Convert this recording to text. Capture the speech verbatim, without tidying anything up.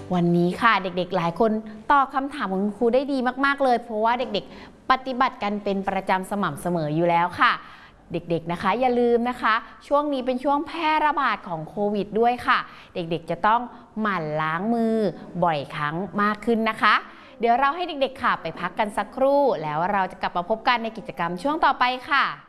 วันนี้ค่ะเด็กๆหลายคนตอบคำถามของคุณครูได้ดีมากๆเลยเพราะว่าเด็กๆปฏิบัติกันเป็นประจำสม่ำเสมออยู่แล้วค่ะเด็กๆนะคะอย่าลืมนะคะช่วงนี้เป็นช่วงแพร่ระบาดของโควิดด้วยค่ะเด็กๆจะต้องหมั่นล้างมือบ่อยครั้งมากขึ้นนะคะเดี๋ยวเราให้เด็กๆค่ะไปพักกันสักครู่แล้วเราจะกลับมาพบกันในกิจกรรมช่วงต่อไปค่ะ